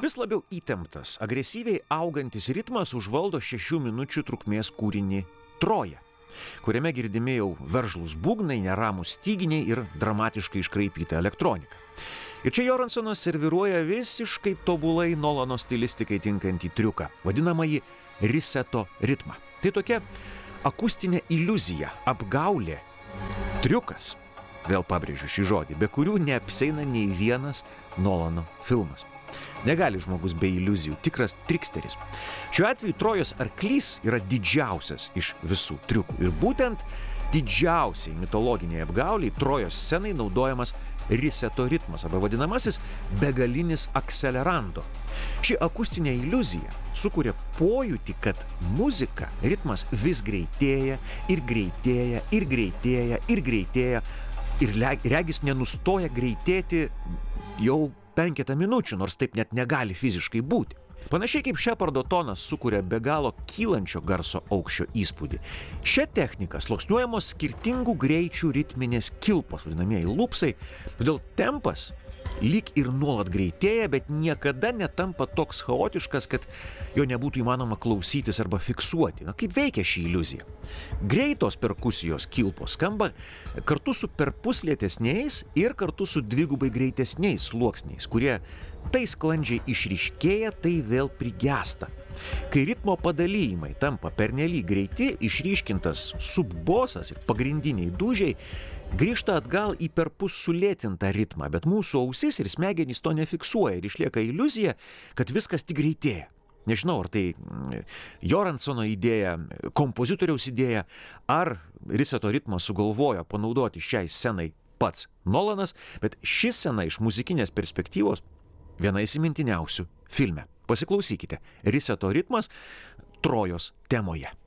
Vis labiau įtemptas, agresyviai augantis ritmas užvaldo 6 minučių trukmės kūrinį Troja, kuriame girdimi jau veržlūs būgnai, neramūs styginiai ir dramatiškai iškraipyta elektronika. Ir čia Joransonas serviruoja visiškai tobulai Nolano stilistikai tinkantį triuką, vadinamąjį riseto ritmą. Tai tokia akustinė iliuzija, apgaulė, triukas, vėl pabrėžiu šį žodį, be kurių neapseina nei vienas Nolano filmas. Negali žmogus be iliuzijų, tikras triksteris. Šiuo atveju Trojos arklys yra didžiausias iš visų triukų. Ir būtent didžiausiai mitologiniai apgauliai Trojos scenai naudojamas riseto ritmas, arba vadinamasis begalinis akselerando. Ši akustinė iliuzija sukuria pojūtį, kad muzika, ritmas vis greitėja ir greitėja ir greitėja ir greitėja ir regis nenustoja greitėti jau 5 minučių, nors taip net negali fiziškai būti. Panašiai kaip Šepardo tonas sukuria be galo kylančio garso aukščio įspūdį. Šia technika sluoksniuojamos skirtingų greičių ritminės kilpos, vadinamieji lupsai, todėl tempas lyg ir nuolat greitėja, bet niekada netampa toks chaotiškas, kad jo nebūtų įmanoma klausytis arba fiksuoti. Kaip veikia ši iliuzija? Greitos perkusijos kilpos skamba kartu su perpus lėtesniais ir kartu su dvigubai greitesniais sluoksniais, kurie tai sklandžiai išryškėja, tai vėl prigęsta. Kai ritmo padalijimai tampa pernelyg greiti, išryškintas subbosas ir pagrindiniai dūžiai grįžta atgal į perpus sulėtintą ritmą, bet mūsų ausis ir smegenys to nefiksuoja ir išlieka iliuzija, kad viskas tik greitėja. Nežinau, ar tai Joransono idėja, kompozitoriaus idėja, ar riseto ritmą sugalvojo panaudoti šiai scenai pats Nolanas, bet ši scena iš muzikinės perspektyvos viena įsimintiniausių filme. Pasiklausykite, riseto ritmas Trojos temoje.